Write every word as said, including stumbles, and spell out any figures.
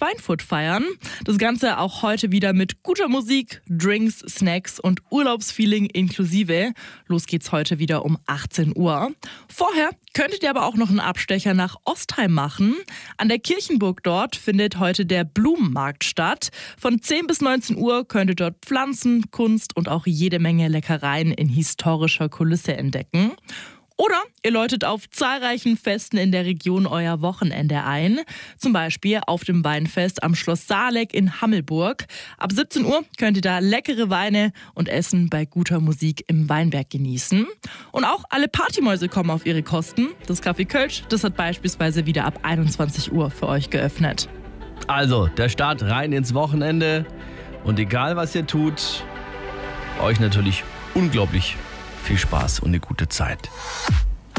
Schweinfurt feiern. Das Ganze auch heute wieder mit guter Musik, Drinks, Snacks und Urlaubsfeeling inklusive. Los geht's heute wieder um achtzehn Uhr. Vorher könntet ihr aber auch noch einen Abstecher nach Ostheim machen. An der Kirchenburg dort findet heute der Blumenmarkt statt. Von zehn bis neunzehn Uhr könnt ihr dort Pflanzen, Kunst und auch jede Menge Leckereien in historischer Kulisse entdecken. Oder ihr läutet auf zahlreichen Festen in der Region euer Wochenende ein. Zum Beispiel auf dem Weinfest am Schloss Saaleck in Hammelburg. Ab siebzehn Uhr könnt ihr da leckere Weine und Essen bei guter Musik im Weinberg genießen. Und auch alle Partymäuse kommen auf ihre Kosten. Das Café Kölsch, das hat beispielsweise wieder ab einundzwanzig Uhr für euch geöffnet. Also, der Start rein ins Wochenende. Und egal was ihr tut, euch natürlich unglaublich viel Spaß und eine gute Zeit.